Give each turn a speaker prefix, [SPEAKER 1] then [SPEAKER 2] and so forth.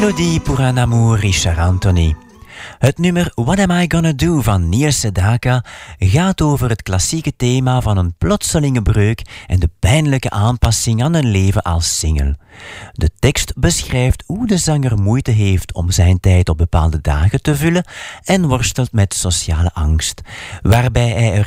[SPEAKER 1] Mélodie pour un amour, Richard Anthony. Het nummer What Am I Gonna Do van Neil Sedaka gaat over het klassieke thema van een plotselinge breuk en de pijnlijke aanpassing aan een leven als single. De tekst beschrijft hoe de zanger moeite heeft om zijn tijd op bepaalde dagen te vullen en worstelt met sociale angst, waarbij hij er